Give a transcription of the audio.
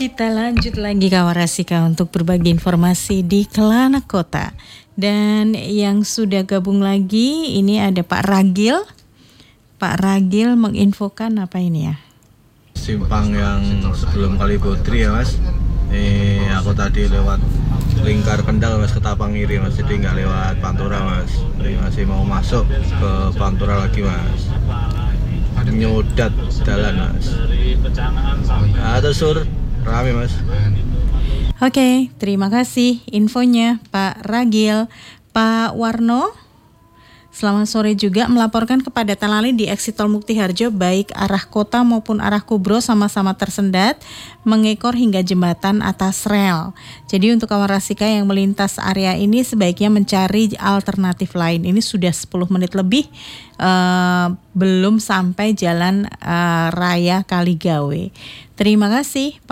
Kita lanjut lagi kawan Rasika untuk berbagi informasi di Kelana Kota. Dan yang sudah gabung lagi ini ada Pak Ragil. Pak Ragil menginfokan apa ini ya? Simpang yang sebelum Kalibotri ya mas. Aku tadi lewat Lingkar Kendal mas ke Tapangiri mas, jadi nggak lewat Pantura mas. Jadi masih mau masuk ke Pantura lagi mas. Nyodat jalan mas. Atau sur rame mas. Oke, terima kasih infonya Pak Ragil. Pak Warno, selamat sore juga, melaporkan kepadatan lalu lintas di eksit tol Muktiharjo baik arah kota maupun arah Kubro sama-sama tersendat mengekor hingga jembatan atas rel. Jadi untuk kawan Rasika yang melintas area ini sebaiknya mencari alternatif lain. Ini sudah 10 menit lebih belum sampai jalan raya Kaligawe. Terima kasih.